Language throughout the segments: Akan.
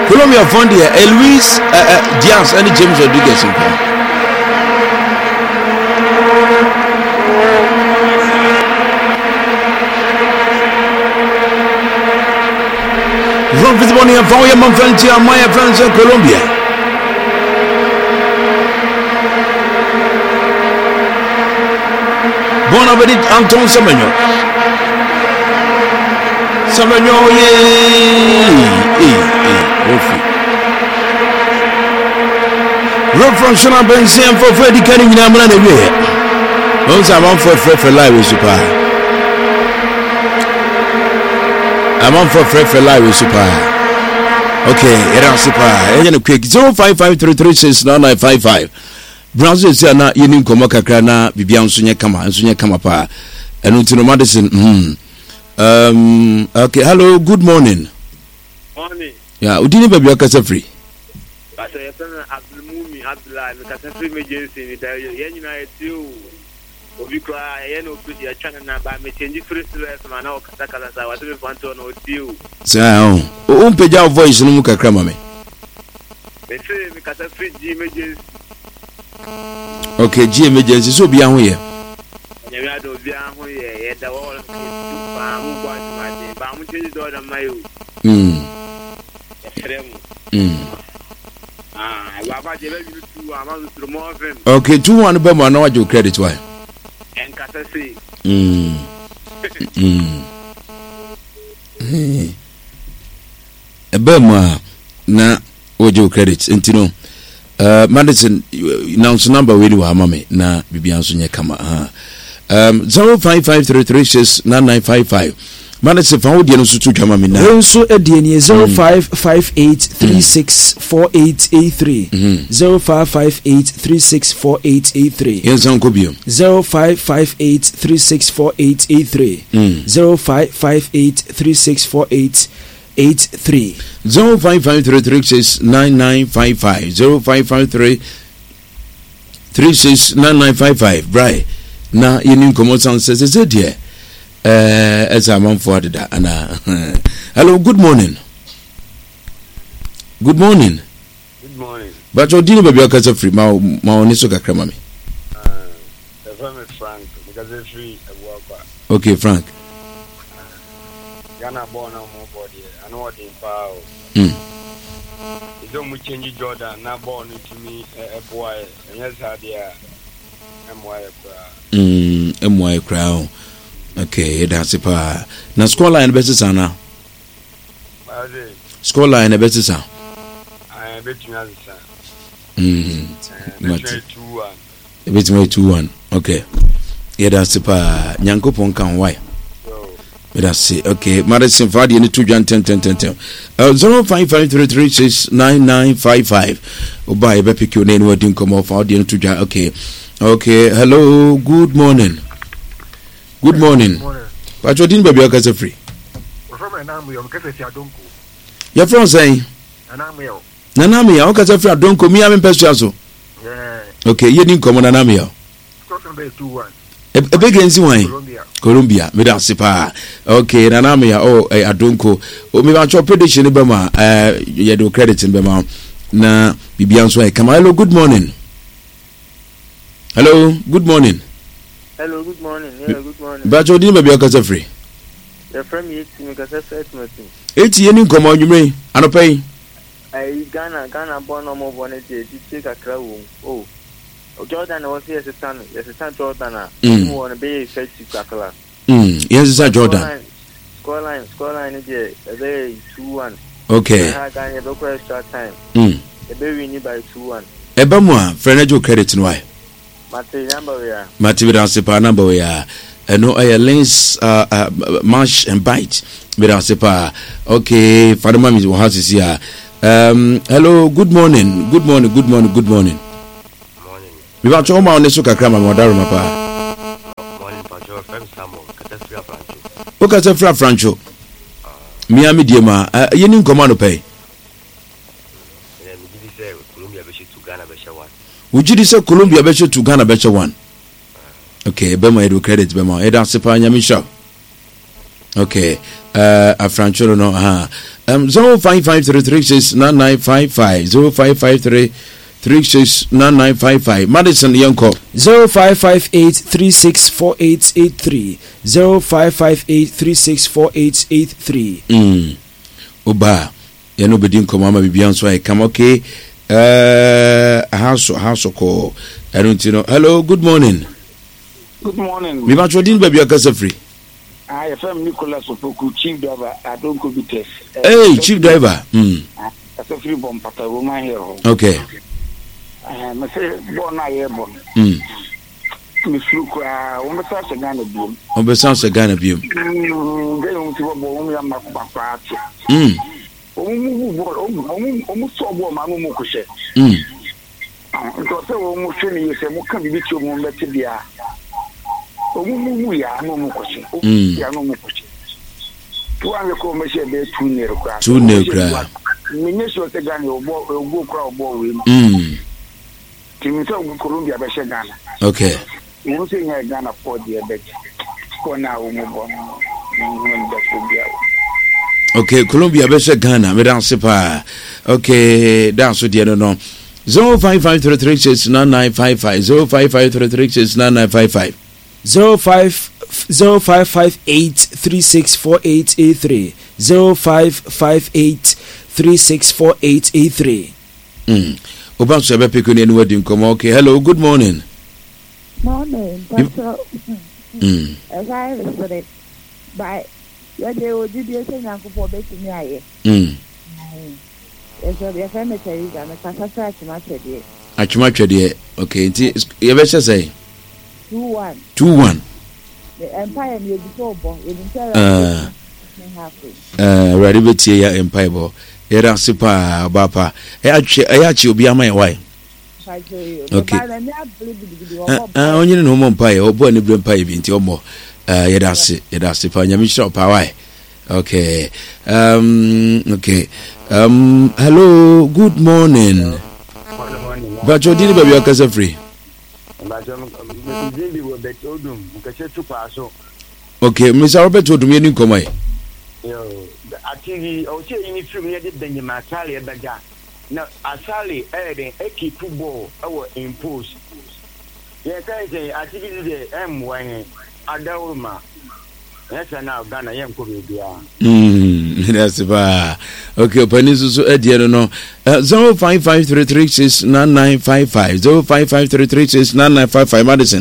Colombia found here Luis Diaz and James Rodriguez. From Fitzbonnie and Fawaya Manfanti and Maya France and Colombia. Bonabedit Anton Semenyo. Semenyo, Road from Shona Benson for Freddy Canning in Amman away. Once I'm on for live with Super. I'm on for live with Super. Okay, era Super. And quick 0553369955. Brazil is na yini nkomo kakra na bibia nso nye kama pa. Enu ntino Madison. Okay, hello, good morning. Morning. Yeah, udini baby akasa free. Pastor Yasana Abdulmumi Abdullah kasa free emergency ni da yenyina etiu. Obi kwa yene ofisi ya chana na ba me change free stress ma na okata kala sa wa tebe fanto na otiu. Sa o mpeja voice no mu kakra ma me. Me say me kasa free emergency. Okay, G emergency so bia ho ye. Nyame ado bia ho ye da wo ba mu gwa ma ba mu change do da mayo. Okay, 2-1 be mo na wa jo credit why? Ebe mo na wo jo credit ntino Madison now number we wa mama na bibia nso nye kama 0553369955 Madison found the answer to Jama Mina. Also, a DNA 0558364883. 0558364883. Yes, Uncle Bio. 0558364883. 0558364883. 0553369955. 0553369955. Right. Na yini nkomo says is it here? As I'm on for that. Hello, good morning. Good morning. Good morning. But you didn't be a casa free. My oniso kakramami. Frank, because it's free. Okay, Frank. Ghana born no more body. I know what in power. You don't change Jordan. Now born to me a boy. And yes, I dear. MY crown. Okay, that's it. Na score line best sana. Score line best sana. I bet you as sa. Bet me 2-1. Okay. Yeah, that's it. Nyankopon kan why. That's it. Okay, Madison Fadi ni 2 Jan 10 0553369955. Oba ebe pick your name wording come off Fadi ni 2 Jan. Okay, hello, good morning. Good morning. But you didn't be a casa free. You're from saying? Nanamia, okay, casa free. Don't come here and Pesuazo. Okay, you didn't come on Nanamia. A big wine. Colombia, without Sipa. Okay, Nanamia, I don't go. Oh, me want your prediction in Bema. You do credit in Bema. Na, Bibian's come. Hello, good morning. Hello, good morning. Hello, good morning. Yeah, good morning. But you didn't be a casa free. Your friend is me casa free. 80 yen come on you may. I don't pay. I Ghana born no more bonnet. Take a crow. Oh, Jordan was here as a son. Yes, a son Jordan. You want to be a fetch crackler. Yes, it's a Jordan. Scoreline is a day 2-1. Okay. I got a local extra time. A baby need by 2-1. Ebamwa, Frenajo credit in why? Material Sepa number we are. No, I lens mash and bite. Without Sepa. Okay, Father Mammy has is here. Hello, good morning. Good morning. Morning. We want to on the Suka Krama Modaruma. Morning, Patrol, Samuel, Catastrophe Franco. Catastrophe Franco. Miami Diema, you didn't command pay. Would you say Colombia better to Ghana better one? Okay, Bema edu credit Bema. Eda Sepa Nyamisha. Okay. Afrancholo no 0553369955 0553369955 Madison Yanko 0558364883 0558364883 Oba yano bedin ko mama bibian so ay come okay house call I don't know. Hello, good morning. Good morning. Me ba chodin baby akasa free. I am Nicholas Opoku, chief driver at Donko Bites. Hey, chief driver. That's a free bomb, but I will my hero. Okay. I say, born I airborne. Miss Luke, almost such a gun of beam. Sounds a gun of you. They don't see what only a map back. Almost so warm, I'm almost because almost 20 years, and what can be with you on that TBR? We are no more question. We are no more question. To one commercial day, 2 near crack. 2 near crack. Minister of the gun, your book crowd boy. Timothy Columbia Bashagana. Okay. You say I can afford the bet. For now, okay, Columbia Bashagana, Madame Sepa. Okay, that's what you don't know. 0553369955 0553369955 0558364883 0558364883 Oba so be pick ni wadi nkomo. Okay, hello, good morning. Morning, Pastor. As I listened, by your day would you say Uncle for betting me? Yes, your family is a Casasa Chimachedi. Achimachedi. Okay, you ever say 2-1. 2-1. The Empire may be so born. Ready with your Empire bo. Era super bapa. Ayachi obi ama why? Okay. Onye no mo Empire, obo ni bre Empire bi nti omo. Yeda super nyami shop why? Okay. Okay. Hello, good morning. But you didn't be your free. Okay, Mr. Robert told me in Comay. Actually, I'll say you from near the Masali Baga. Now, Asali, adding a key football, our impose. Yes, I say, I think it is the M1 Adalma. Yes, I now Ghana Yam Korea. That's ba. Okay, Panisu so Ediano no 0553369955 0553369955 Madison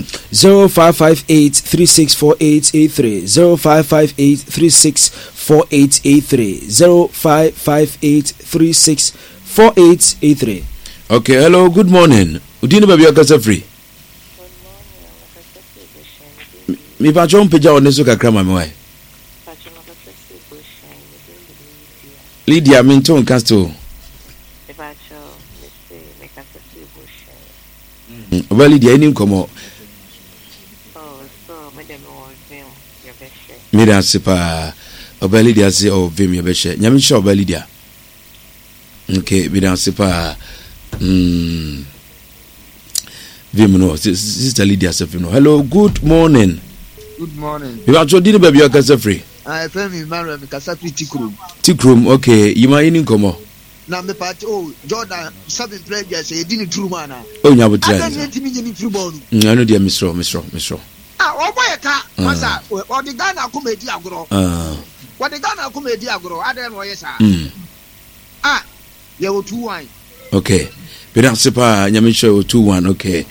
0558364883 0558364883 0558364883 Okay, hello, good morning. Udini baby akasa free. Mi pa chon peja oneso kakra mama wai. Lydia Minton Castle. Well, Lydia, any come out. Mira Sipa, Lydia say, oh, Vim, your best. Yamin Shaw, Lydia. Okay, Mira Sipa. Vim, no, Sister Lydia Sefino. Hello, good morning. Good morning. You are told baby your casa free. I feel me marry me casa free tikrum. Tikrum, okay. You might in come. Na me party Jordan 7 players say didn't true man. Oh, you have tried. I don't need me true ball. I know dear Miss Row. Ah, boy ka. Masa, or the Ghana comedy agro. What the Ghana comedy agro? I don't know yes. Ah, you were 2-1. Okay. But I'm super Nyamisha 2-1. Okay.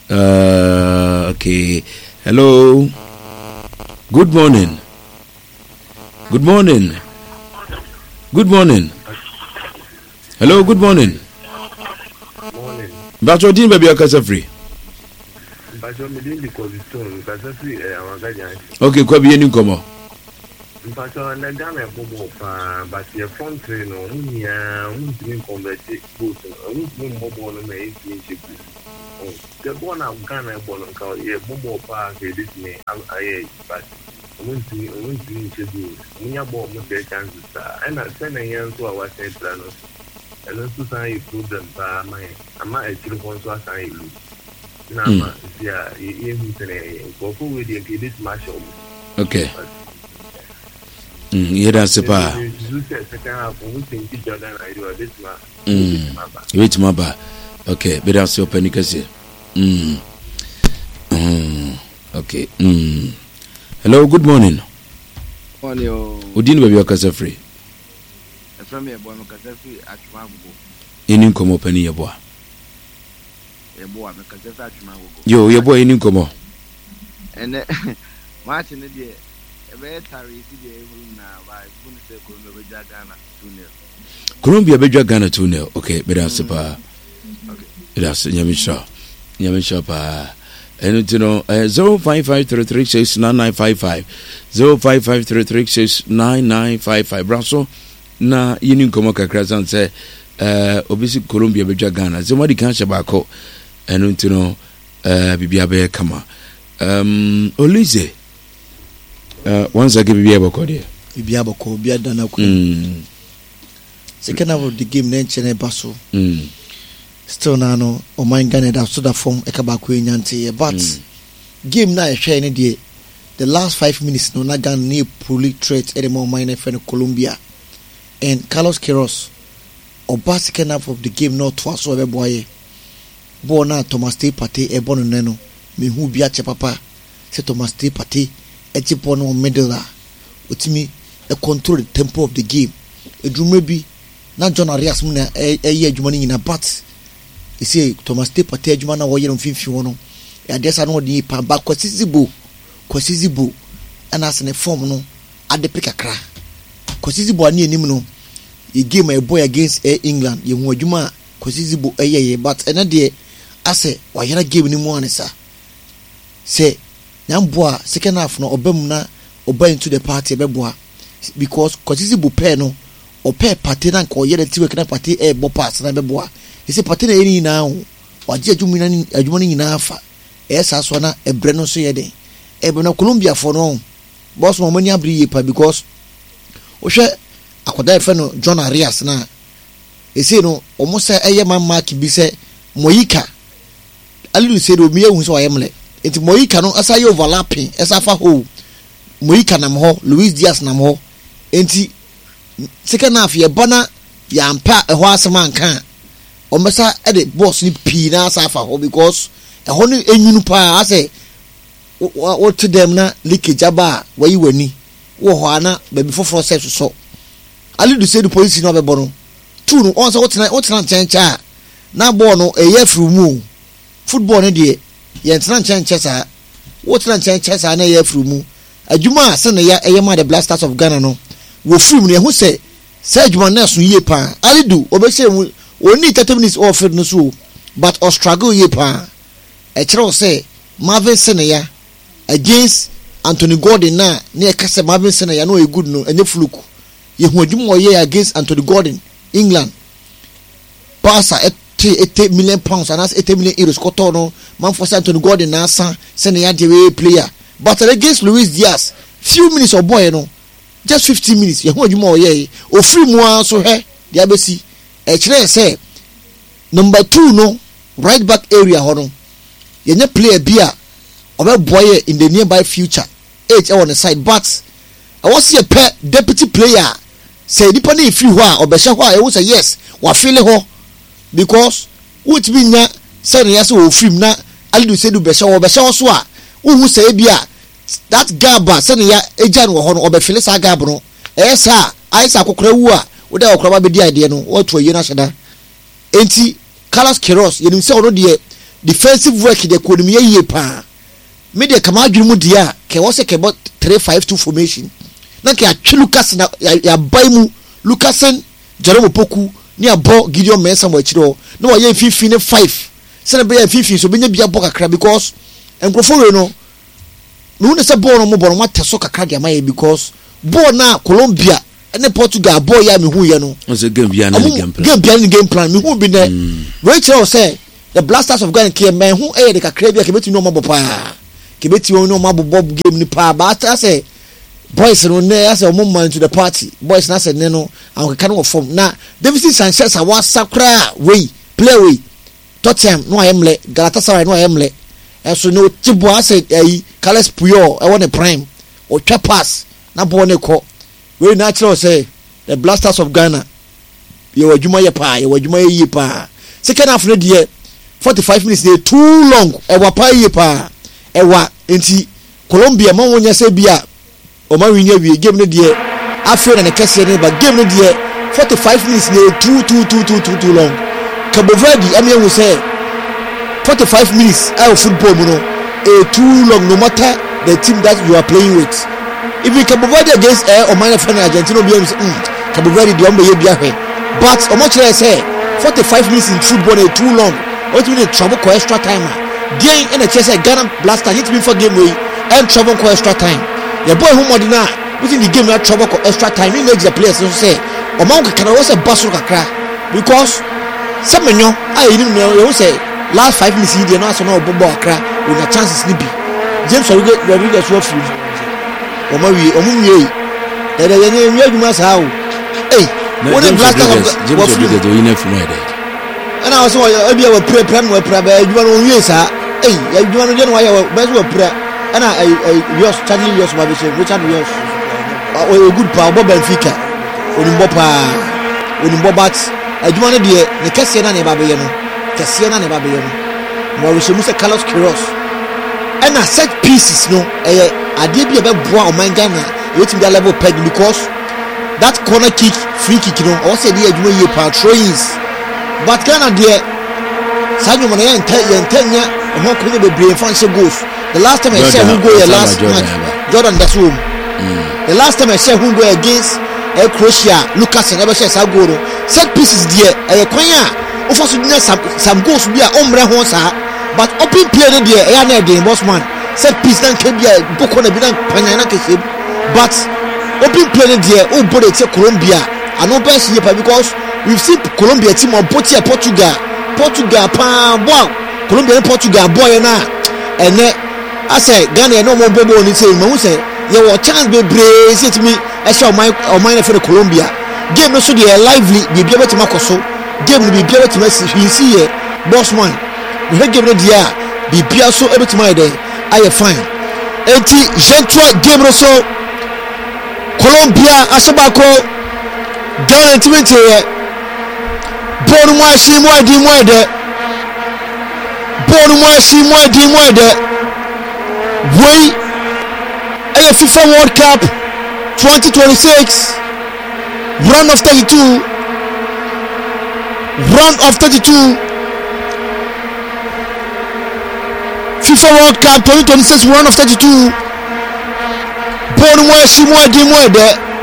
Okay. Hello. Good morning. Good morning. Good morning. Hello, good morning. Morning. But you didn't baby your free. But you didn't because it's so free. Okay, could be any come. But you and then a bobo, but your phone train or who's convert both. Who's mobile and the the one I'm Ghana born on call a bobo park, this may I but I won't see introduce. We are born with their chances, and I send a young to our central. And also, I put them by my. I'm not a telephone to assign you. Now, yeah, you say, go with the this marshal. Okay. Yeda sepa. Wait maba. Okay, beda se open kase. Okay. Hello, good morning. Morning. Udin baby okasa free. From here boy okasa free atwa go. Eni nkomo pani yebo a. Yebo a okasa free atwa go. Yo, yebo eni nkomo. Ene match ne de ebe tari si de ehuru na ba fun se Colombia beja Ghana 2-0. Okay, beda sepa. Okay. Beda se nyamisha pa. And you know 0553369955 0553369955 braso na yini nkomo kakra san say obisi Colombia beja Ghana zemadi kan shabako and you know bibia be kama Olize once again bibia bako there bibia bako bibia dana ko second half of the game na nchene baso still na no o man Ghana that so that form ekabako enyante but game na ehwe ne de the last 5 minutes no na Ghana ne fully threat at the moment in friend Colombia and Carlos Queiroz oba second half of the game not twice so be boy bona Thomas Partey e bono neno me hu bia che papa se Thomas Partey e che bono middle la otimi e control the tempo of the game edrume bi na John Arias mu na e ye adwuma ni nyina but you see Thomas Partey adwuma na wo yere mfimfi wono ya desa no di pa ba kwasizibo ana sene form no ade pick akra kwasizibo ani enim no e game a boy against England ye hu adwuma kwasizibo ye but ena de ase wa yere game ni mu anesa say nyamboa second half no obam na oba into the party beboa because kwasizibo pair no o pair party na ko yere tiwe kana party e bo pass na beboa he say party na eni na ho waje adwuma ni nyina afa esa so na ebre no so ye den ebe na Colombia for no boss mo mani abri ye pa because o hwe akoda efe no John Arias na ese no omo se eye man mark bi se Moyika alilu se do mi ehun so ayemle enti Moyika no asa ye overlapping esa fa ho Moyika nam ho Luis Diaz nam ho enti second half ye bana ya ampa eho asema nkan omesa e de boss ni pi na asa fa ho because eho no enyunu pa ase what to them na leakage aba wayi wani wo ho ana baby foforo set so ali do say the police no be bono two no on so what na chencha na ball no eye fru mu football ne de ye tena chencha sa what na chencha sa na eye fru mu adwuma se na ya eye ma the Blasters of Ghana no wo film ne ho se adwuma na so ye pa ali do obese mu oni 30 minutes off no so but o struggle ye pa e kire o se Marvin Senaya against Anthony Gordon na e kase Marvin Senaya no e good no enye fluke ye hu adwuma ye against Anthony Gordon England Barca 80 million pounds and that's 80 million euros koto no man for Anthony Gordon na san Senaya the player but against Luis Diaz few minutes of boy no just 15 minutes ye hu adwuma ye o free mu an so he dia besi e kire say number 2 no right back area ho no ye nya player bia obe boy in the nearby future age on the side but I want see a pet deputy player say nipa na free ho a obehye ho a e wo say yes wa feel ho because what be nya say na say o film na alidu say do behye so a wo say bia that gaba say na ya eja no ho no obe feel sa gaba no e sa aisa kokora wu a wo da kokora ba be di ade no wo to ye na hyeda enti Carlos Queiroz yenim say ono de defensive work de ko nim ye pa me de kama adwumu dia ke wo se ke bot 3-5-2 formation na ke atwi Lucas na ya bai mu Lucasen Jerome Poku ni abo Gideon Mensah mo akiro na wo ye fifi ne 5 se na be ya fifi so be nya bia bo kakra because enkrofo we no no ne se ball no mo ball no teso kakra dia maye because ball na Colombia and Portugal ball ya me hu ye no o game bia na game plan me hu bi ne Rachel say the Blasters of Ghana ke men hu e de kakra bia ke beti no mo pa ke beti no mo bob game ni pa ba ta say boys no ne as a woman to the party boys na say ne no an ka no form na David Sanchez a wa sakra we play we Tottenham no ayemle Galatasaray no ayemle so no tibo ase Carles Puyol e won the prime o twa pass na ball ne ko we natural say the Blasters of Ghana you were juma ye pa you were juma ye pa second half no dey 45 minutes dey too long e wa pa ye pa e wa enti Colombia ma wonya say bia o ma winya wie game no dey afre na kese ne ba game no dey 45 minutes dey too long. Cabo Verde ame wo say 45 minutes of football no too long no matter the team that you are playing with. If you Cabo Verde against Oman fan Argentina be Cabo Verde dey on be bia hwe but o mo kire say 45 minutes in football is too long. What we need travel for extra time. Game in the chess Ghana Blaster hit me for game way and travel for extra time. The boy who modina within the game not travel for extra time. He makes the players so say Oman can also basu kakra because some menyo I didn't know you say last 5 minutes he dey no so no bobo akra with a chances nibi James Rodriguez was free Oman we there we adwuma sa o eh what the Blaster James Rodriguez do you know from where and I was be our pre adwuma no wie sa eh adwuma no je no why be so pre and I yours Charlie yours ma be say Richard yours a good power Benfica onimbo but adwuma no de ne kese na ne ba be ye no kese na ne ba be ye no mo we say Carlos Queiroz and a set pieces no ade bi e be boa Oman Ghana wetin that level peg because that corner kick free kick no o say dey adwuma ye patroins but Ghana there sanyo mo na yentanya ho ko ne be brain fan say goals the last time I said who go your last match Jordan that's home the last time I said who go against Croatia Lucas never share sa goal set pieces there kwan a o for so dina some goals bi a omre ho sa but open play no there na dey bossman set piece dan ke bi a boko na bi dan panya na kese but open play no there o body say Colombia ano best here because we've seen Colombia team on Portugal pa boy Colombia and Portugal boy na ene I say Ghana no more bobo ni say mo say you want chance be brave say to me I say my for Colombia game no so dey lively be be betima koso game no be be betima see here bossman we game no dia be bia so betima dey I fine enti gentle game no so Colombia asabako Ghana team here bonu mo ashi mo adi mo de bonu mo ashi mo adi mo de we FIFA World Cup 2026 round of 32 FIFA World Cup 2026 round of 32 bonu mo ashi mo adi mo de.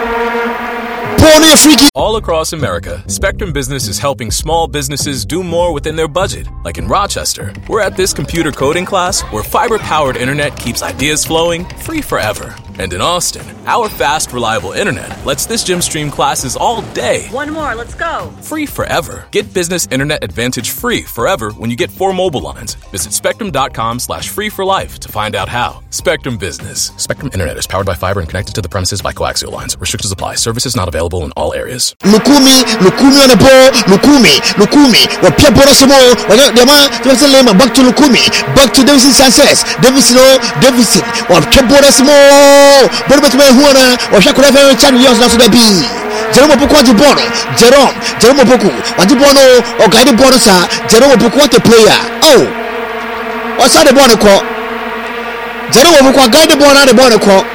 All across America, Spectrum Business is helping small businesses do more within their budget. Like in Rochester, we're at this computer coding class where fiber-powered internet keeps ideas flowing free forever. And in Austin, our fast, reliable internet lets this gym stream classes all day. One more, let's go. Free forever. Get business internet advantage free forever when you get 4 mobile lines. Visit spectrum.com/free for life to find out how. Spectrum Business. Spectrum Internet is powered by fiber and connected to the premises by coaxial lines. Restrictions apply. Services not available in all areas. Lukumi on the ball. Lukumi. What people so more. Back to Lukumi. Back to Davidson Sanchez. Davidson. What people so more. But who are or Shakura Chan years not to the B. Jerome Poku the Bono. Jerome Poku. What the Bono or Guide Bonosa. Jerome Poku what a player. Oh, what's that the Bono call? Jerome Poku Guide the Bono the Bono call.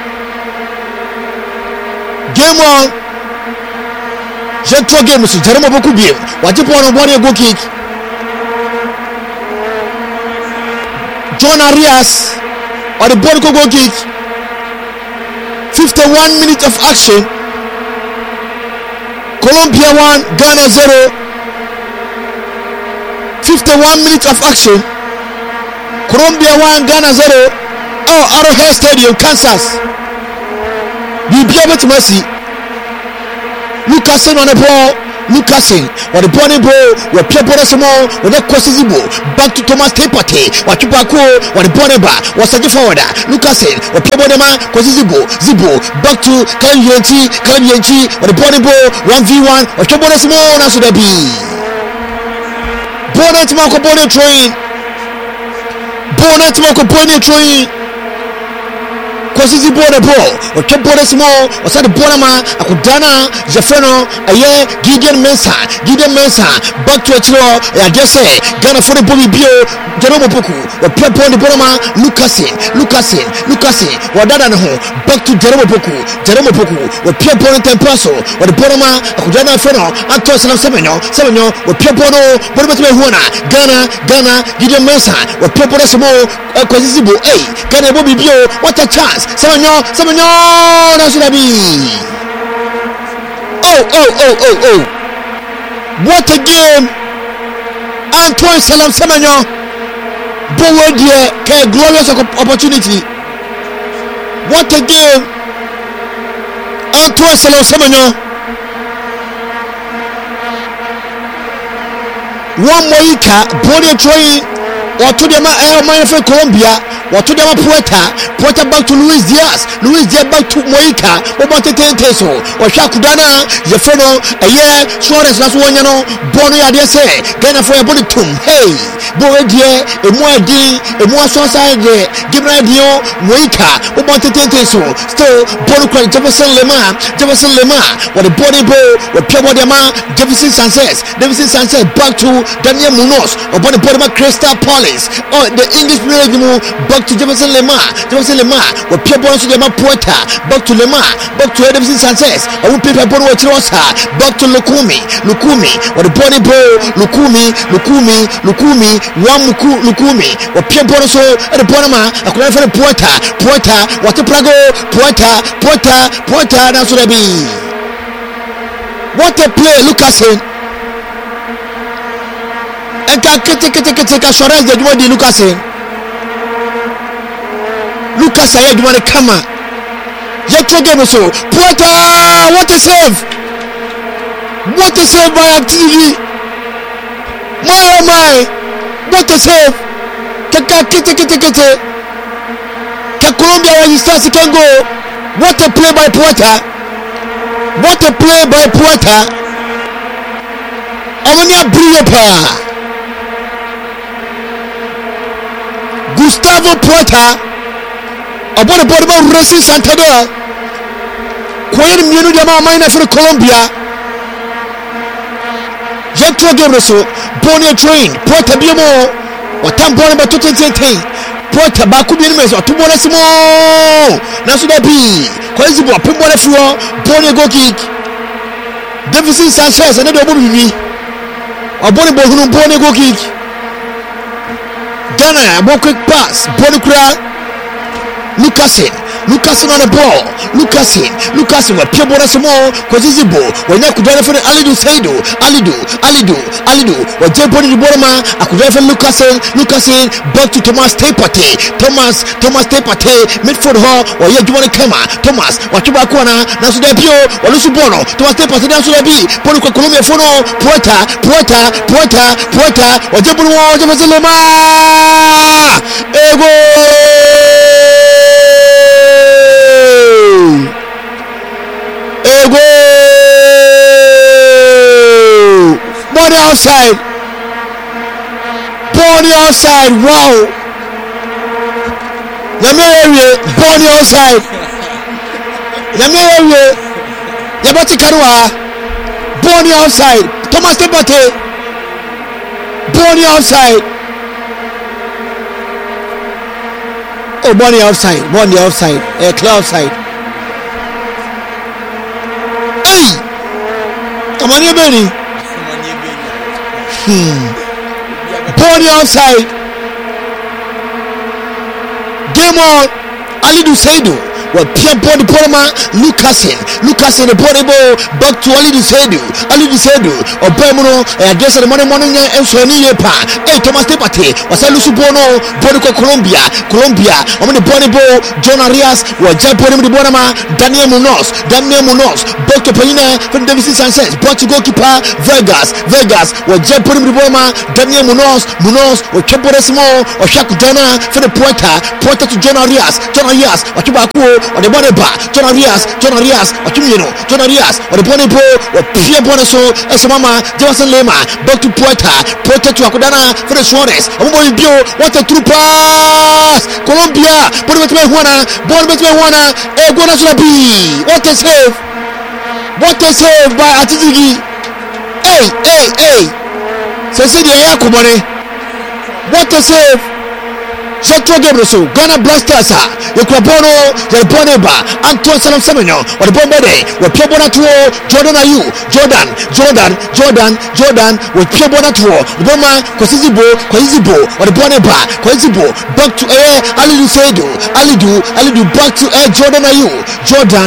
Game on. Jetro game is Jerome Poku beer. What the Bono body go kick. John Arias or the Bono go kick. 51 minutes of action. Colombia 1, Ghana 0. 51 minutes of action. Colombia 1, Ghana 0. Oh, Arrowhead Stadium, Kansas. We be able to mercy. Lucasen on the ball. Lucasen or the bonnie ball. Where people are small. When they cross the ball. Back to Thomas Tepate. What you back or the bonnie bar. What's the forward? Lucasen or people are cross the ball. Zibo. Back to Kaliyanchi or the bonnie ball. 1v1 or people are small. That's what they be. Bonnet Marco Bonnet train. Kosisi ball the ball. Or kept ball small. Or said the Bonama. Akudana. Jeffreno. Aye. Gideon Mensah. Back to a chilo. I just say. Ghana for the Bobby Bio. Jerome Poku. Or play ball the Bonama. Lucasin. Wadada no. Back to Jerome Poku. Or play ball the Tempaso. Or the Bonama. Akudana Freno. Anto Semenyo. Or play ball. Ghana. Gideon Mensah. Or play ball small. Kosisi ball. Hey. Ghana Bobby Bio. What a chance. Semenyo. That should be. Oh. What a game. Antoine Salam Semenyo. Bowen dear. Glorious opportunity. What a game. Antoine Salam Semenyo. One Moika. Body train. Or to them for Colombia. Or to them Puerta back to Luis Diaz back to Moika. About the Tenteso or Shakudana Jeffreno a year Suarez last one Bono Adia say Ghana for a body tomb. Hey boy dear a more society give an idea Moika about the Tenteso still Bono Jefferson Lema what the body bow or Pierre Dema Jefferson Sanchez back to Daniel Munoz about the bottom of Crystal Palace or the English Premier League back to Jefferson Lema or Pierre Bono to Lema Porta back to Lema back to Edison Sanchez or Pierre Bono Chirosa back to Lukumi or the body bow Lukumi or Pierre Bono so at the Bonama I could have Porta what the Prago Porta that's what I be. What a play Lucasin and can Suarez the one Lucasin Lucas I had one come yet to game so Porta what a save by activity my what a save Colombia when he starts he can go what a play by Porta Amania Briopa Gustavo Porta about the body of Racing Santander. Queen Munu de Mine for Colombia. Jetro Gabriel, Bonnie Train, Porta Biomo, or Tambon about 2018. Porta Bakubimes or Tumonesimo. National B. Quasibo, Pimbola Flo, Bonnie Go Kick. Davidson Sanchez, another movie. Or Bonnie Go Kick. Ghana, a quick pass, Bonnie Cry. Lucasin on the ball. Lucasin with Pierre Bono small Kosizibo when I could for Alidu Seido Alidu or Jeboni the Boroma I could for Lucasin back to Thomas Tepate midfield hall or you want to come Thomas what you back corner now so Bio or Lusubono Thomas Tepate now so be Polo Colombia Fono Porta or Jeboni Jefferson Ego Body outside, wow. Body outside. Yabati Karua. Body outside. Thomas Tepate. Body outside. Oh, body outside. Clear outside. Hey! Come on, you Benny. Body outside. Game on. Alidu Seido. Well, Pierre Body Poroma, Lucasin the body ball back to Alidu Seido, or Bemono, and address the morning and Sony Pa, Thomas Tepate, or Salusubono, Bodico Colombia, on the body ball, John Arias, or Japan the Bonama, Daniel Munoz, back to Pelina from Davidson Sanchez, brought to goalkeeper Vegas, or Japan the Bonama, Daniel Munoz, or Caporesimo, or Shakudana for the Porta to John Arias, or Tobacco. on the body bar. John Arias, Otumino, John Arias, on the body po, or Pierre Bonaso, as Mama, Jefferson Lema, back to Puerta to Akudana for the Suarez. Omo Bio, what a true pass! Colombia, Bonnet Juana, Egona Sulabi. What a save! What a save by Atizigi! Hey! Cecilia Yakumone. What a save! Sotro Gebroso, Ghana Blasters, Yoklabono, Yelponeba, Antoine Salam Semenyo, or the Bombade, with Piabona Tour, Jordan Ayu, Jordan, with Piabona Tour, Boma, Kwasizibo, or the Boneba, Kwasibo, back to air, Alidu Sedu, Alidu, back to air, Jordan Ayu, Jordan,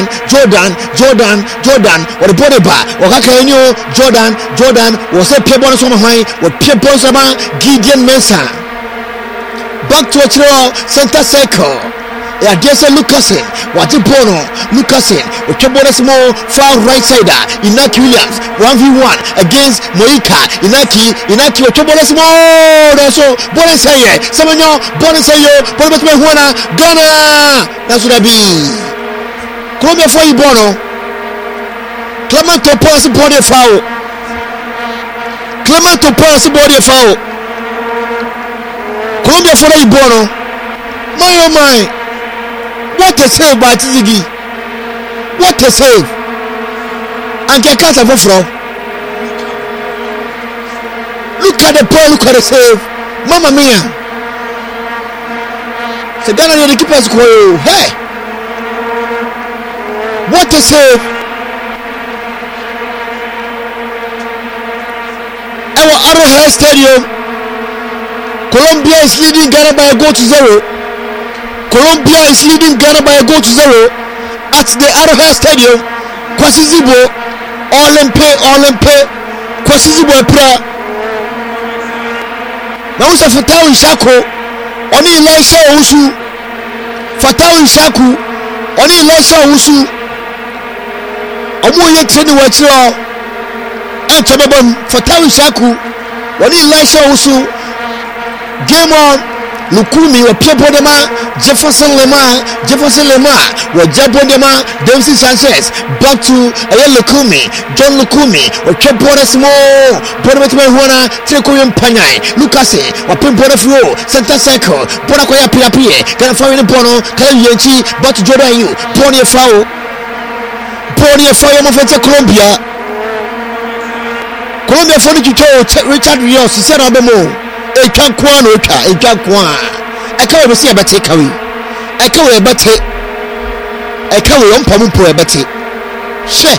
or the Boneba, or Hakaino, Jordan, was a Piabona Somahai, with Piabona, Gideon Mensah. Back to a center circle. Adjacent Lucasen, Watipono, Lucasen, with Kebonesmo, far right sider, Inaki Williams, 1v1 against Moika, Inaki, with Kebonesmo, also Bonesaye, Samanyo, Bonetme, Ghana, that's what I be. Columbia for Ibono, Clemente pass body foul. Columbia for Ibono, my. What a save by Tizigi. What a save. And get cut of flow. Look at the ball, look at the save. Mamma mia. So Ghana the keepers go. Hey. What a save. Our Arrowhead Stadium. Colombia is leading Ghana by a goal to 0. Colombia is leading Ghana by a goal to 0 at the Arrowhead Stadium. Kwasi Zibo, Olympe, Kwasi Zibo Epra. Now we say Fatawu Ishaku, Oni Elisha Owusu. Fatawu Ishaku, Oni Elisha Owusu. Omo ye training wa chiro. Echababam Fatawu Ishaku, Oni Elisha Owusu. Game on. Lukumi wa Piabodema, Jefferson Lema, wa Jabodema, Dempsey Sanchez, back to Lukumi, John Lukumi, wa Piabodesmo, Bonametme Huana, Trekoyum Panyai, Lucase, wa Pimbona Flo, Center Circle, Bonakoya Piapie, Ganafari Bono, Kayanchi, back to Jordan U, Bonia Fao, Mofete Colombia for the Richard Rios, he said Abemo. A Jankwan, I can't see a better carry. I can't better. I can't Pamupo a better. She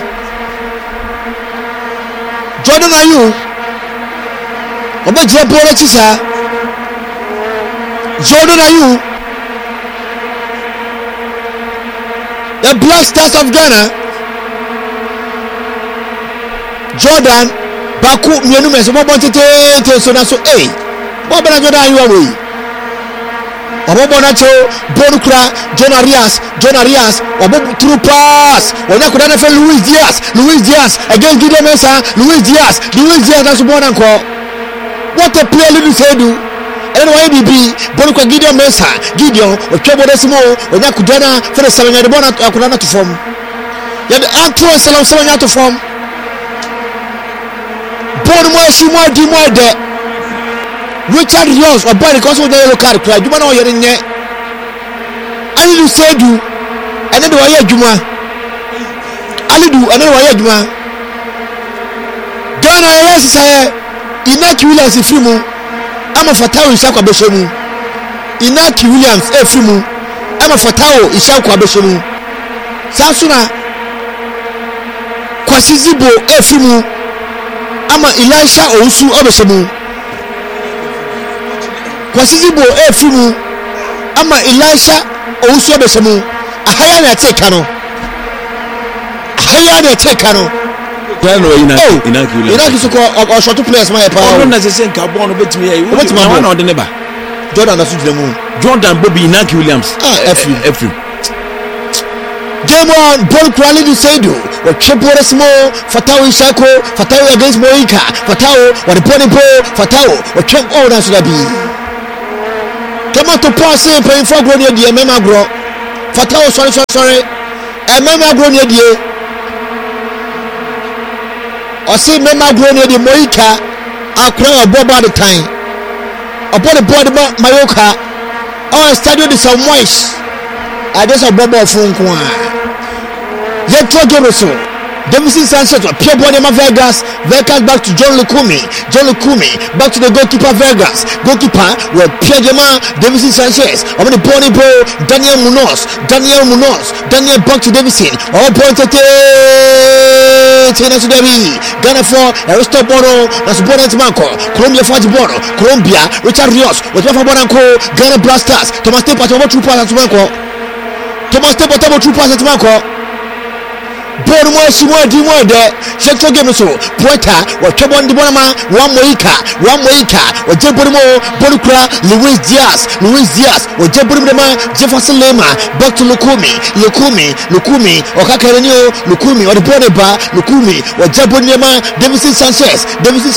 Jordan, are you? About your politician? Jordan, are you? The Black Stars of Ghana. Jordan, Baku, Yenumes, about to so that's so Bobana Jordan you away. Obobonacho, Bonukra, John Arias, Obob through pass. When I could NFL Luis Diaz against Gideon Mensah, Luis Diaz, that's one encore. What a player little say do. NYBB, Bonukra Gideon Mensah, or Kebodesimo, when I could for the 7 year bonnet, I could not to form. Yet Antoine Salam 7 year to form. Bonmo Shimo Dimo de. Richard Rios or boy because of the yellow card cry. You know you're in there. Alidu Sedu and then why Juma. Alidu and then why Juma. Ghana yes Inaki Williams Efimu. I'm a Fatawu Ishaku Abeshemu. Inaki Williams Efimu. I'm a Fatawu Ishaku Abeshemu. Sasuna Kwasi Zibo Efimu. I'm a Elisha Owusu Abeshemu. Kwasizibo efimu ama Elisha Owusu abesemu ahaya na tekano Inaki so ko short players ma e pa o na se nka bon no betimi e o na ode ne ba Jordan asu demu Jordan Bobby Inaki Williams Efrim Game on ball quality Saidu or Chepore Small Fatawu Ishako Fatawu against Moika Fatawu or the Ponipo Fatawu or Chep all that should be Come to pass in paying for Grodia, the Memagro Fatao sorry. Mema Grone die. O say Mema Grone die Moika akra oboba the time. Upon the board Mayoka. Oh, Stadio de Samois. I just a bobo phone kwa. Yet to Joroso. Davidson Sanchez Pierre Bonema Vegas back to John Lukumi back to the goalkeeper Vegas where Pierre Dema Davidson Sanchez on the body ball Daniel Munoz back to Davidson all pointed Tina Sudabi Ghana for Aristo Bono that's Bonnet Manco Colombia Fati Bono Colombia Richard Rios with Rafa Bonanco Ghana Blasters Thomas Tepa True Pass at Manco Bon mo si mo di mo de sector game so Poeta wa twebon di bonama wa moika wa jebori mo borukura Luis Diaz wa jebori mo ma Jefferson Lema back to Lukumi okakerenio Lukumi wa bone ba Lukumi wa jebori mo ma Davidson Sanchez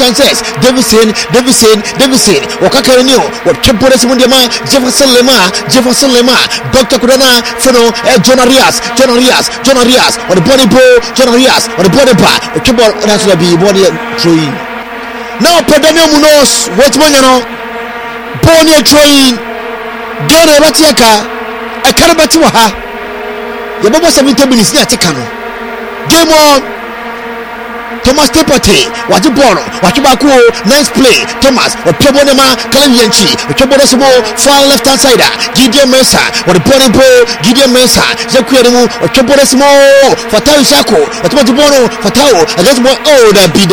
okakerenio wa twebori mo di ma Jefferson Lema Dr. Kurana Feno John Arias wa bone John Arias or the body bar or keyboard that's to be body throwing. Now Pedamio Munoz, what's one Bonnie throwing Gary Ratiaka, a Karabatiwaha. The Baba 70 minutes near Tikano. Game on Thomas Tepote, what you borrow, what you back, nice play. Thomas or Pebonema, Kalamianchi, or Kebodesimo, far left hand side, Gideon Mesa, or the Bonnie Ball, Gideon Mesa, Zakuademo, or Kebodesimo, Fatao Shako, or Tomato Fatao, against more. Oh, that be.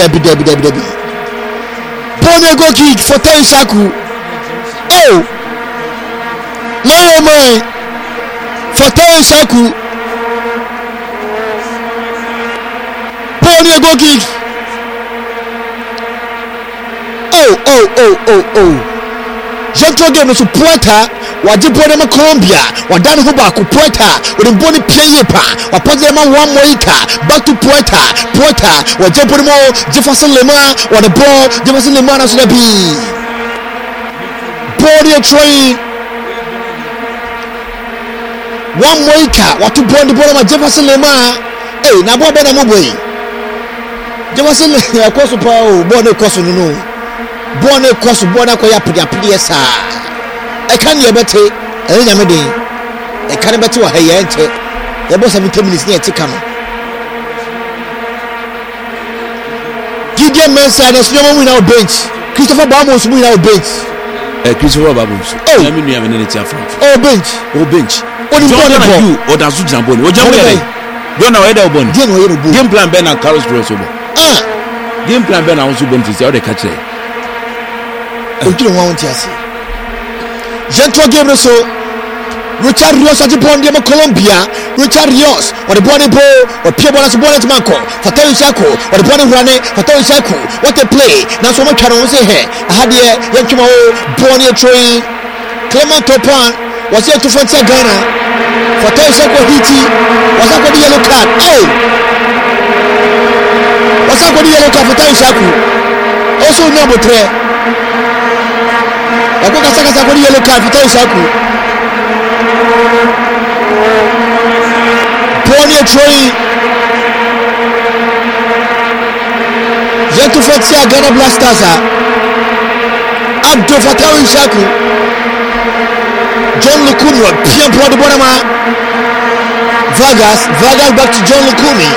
Bonnie go kick for Fatao Shaku. Oh, no, my Fatao Shaku. Bonnie go kick. Oh. Jento game so Poeta wajibone ma Colombia wadane ho ba ko Poeta odemboni pieye pa wapaze ma one moika back to Poeta wajibone mo Jefferson Lema on the ball Jefferson Lema na so da bi body trying one moika watu bond ball ma Jefferson Lema na bo be na mo boy Jefferson Lema koso pa o body koso no Bonne course, Bona Koya Pidiasa. I can't hear better. I can't better what I enter. The boss of 10 minutes near to come. Gideon Mensah, there's no one without bench. Christopher Bamos without bench. Christopher Bamos. Oh, I mean, you have an energy front. Oh, bench. Only one you or that's Zamboni. What you know, Edabon. Game plan Ben and Carlos Grossobo. Game plan Ben also went to see how they catch it. You don't want to see. Gentro game so Richard Rios at the Bondia Colombia, Richard Rios or the Bonnie Ball or Pierre Bonnet Manco, Fatao Shako or the Bonnie Rane, Fatao Shaku. What they play now so much can say here. I had here Yankimo Bonnie Troy Clement Topan was here to fight Ghana. Fatao Shako Hiti was up with the yellow card. What's up with the yellow card for Fatao Shaku? Also number 3. Akoka saka kwa yellow card Fatao Shaku. Bonnie Troy. Yet to fight Ghana Blasters. Abdul Fatao Shaku. John Lukumi, Pierre Brody Bonama. Vargas back to John Lukumi.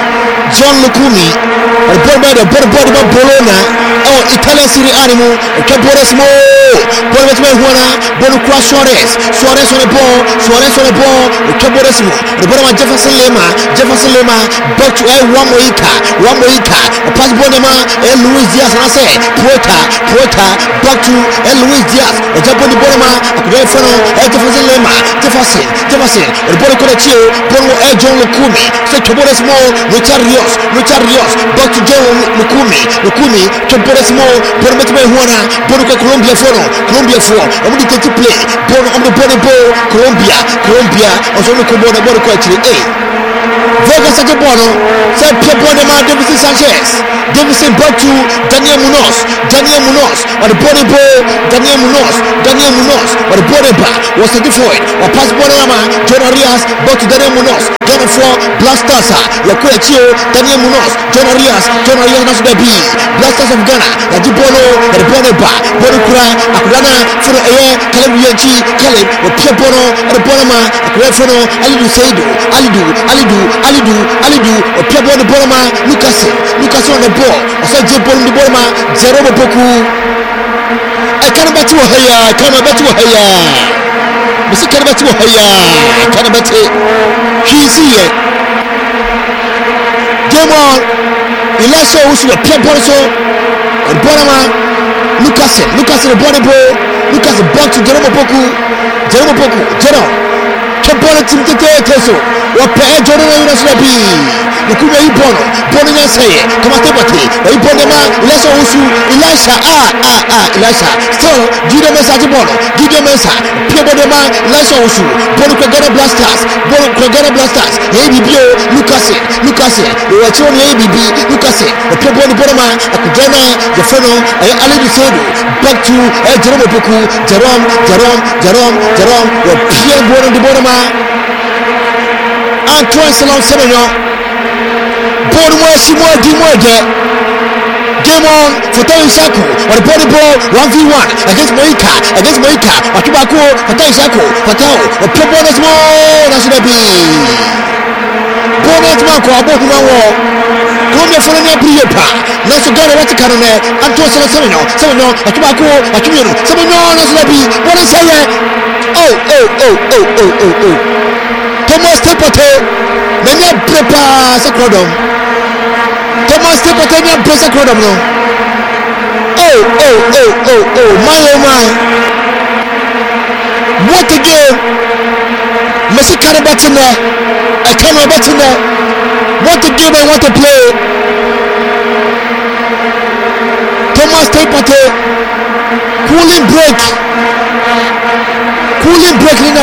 Body Bologna. Oh, Italian Serie Animal. Caporesmo. Bonukura Suarez on the ball. Caporesmo. The bottom of Jefferson Lema. Back to one moika. Pass Bonema. Luis Diaz. And I say, Poeta. Back to Luis Diaz. The Japon Bonema. Jefferson Lema. Jefferson. The ball could achieve. Bono John Lukumi. So Caporesmo. Richard Rios. Back to John Lukumi. Caporesmo. Bono Colombia for I'm going to play on the body ball Colombia also the Colombia body actually Vega Sajibono, said Pebonema, Davison Sanchez. Davison back to Daniel Munoz, or the body ball, Daniel Munoz, or the body bar was certified, or pass Bonama, John Arias, back to Daniel Munoz, John 4, Blasters, Yakuachio, Daniel Munoz, John Arias, National B, Blasters of Ghana, Yajibono, or the body bar, Bonukura, Akudana, for the air, Caleb Yachi, Caleb, or Pebono, or the Bonama, Akuafono, Alidu Seidu, Alidu, or Pebo the Bonama, Lucas on the ball, or said Jibon the Bonama, Zerobo Boku. I can't bet you here, Mr. Canabatu here, Canabate. He's here. Game on. Elisha Usu, Peboso, or Bonama, Lucas the body ball, Lucas back to Jerobo Boku, Kepona Timte Teso, or Pay Jordan Nabi, Nukuma Ibono, Bonina Say, Kamatebati, or Ibonema, Elisha Usu, Elisha, still, Gideon Sajibono, Gideon Mesa, Piebodema, Elisha Usu, Bonukagana Blasters, ABBO, Lucas, they were shown ABB, Lucas, or Piebon Bonema, Akudana, Jafeno, Ali Sedu, back to Jerome Boku, Jerome, or Pierre Bono de Bonema. Antoine Salon Semenyo Bonne Simon Dimoide. Game on for Tayo Saku or the body ball 1v1 against Moika. Watubako for Tayo Saku, Fatao or Pebonus Mo National B. Bonus Marco about Mawo. Columbia for the Priepa. Naso Gana Vaticanone, Antoine Salon Semenyo, Watubako, Watubio, Semenyo National B. What is here? Oh. Thomas Tepote, Nanya Prepa Sacrodom. Thomas Tepote, Nanya Prepa Sacrodom. Oh, my. What a game! Messi Carabatina, a Carabatina. What a game I want to play. Thomas Tepote, cooling break in